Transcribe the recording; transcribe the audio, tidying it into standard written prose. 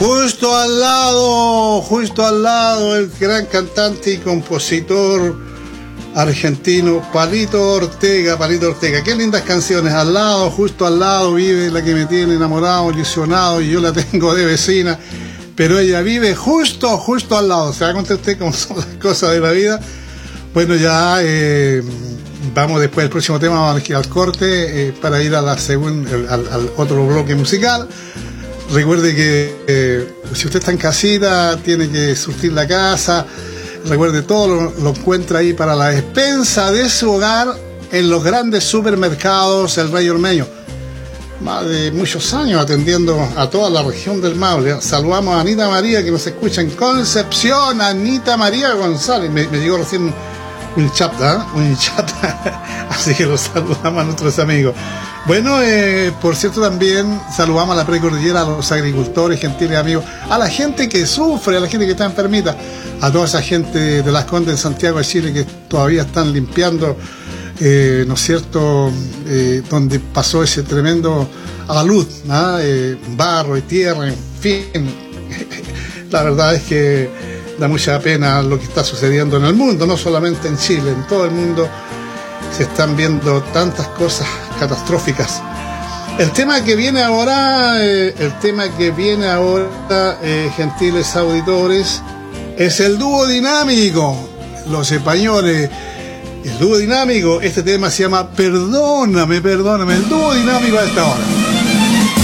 Justo al lado, el gran cantante y compositor argentino Palito Ortega. Qué lindas canciones. Al lado, justo al lado, vive la que me tiene enamorado, ilusionado, y yo la tengo de vecina, pero ella vive justo al lado. ¿Se da cuenta usted cómo son las cosas de la vida? Bueno, ya vamos después del próximo tema, vamos a ir al corte para ir a la al otro bloque musical. Recuerde que si usted está en casita, tiene que surtir la casa. Recuerde, todo lo encuentra ahí para la despensa de su hogar en los grandes supermercados El Rey Ormeño. Más de muchos años atendiendo a toda la región del Maule. Saludamos a Anita María, que nos escucha en Concepción. Anita María González. Me llegó recién un chat, así que los saludamos a nuestros amigos. Bueno, por cierto, también saludamos a la precordillera, a los agricultores, gentiles amigos, a la gente que sufre, a la gente que está enfermita, a toda esa gente de Las Condes, en Santiago de Chile, que todavía están limpiando, ¿no es cierto?, donde pasó ese tremendo alud, barro y tierra, en fin. La verdad es que da mucha pena lo que está sucediendo en el mundo, no solamente en Chile, en todo el mundo se están viendo tantas cosas catastróficas. El tema que viene ahora, gentiles auditores, es el dúo dinámico, los españoles, el dúo dinámico. Este tema se llama Perdóname, el dúo dinámico a esta hora.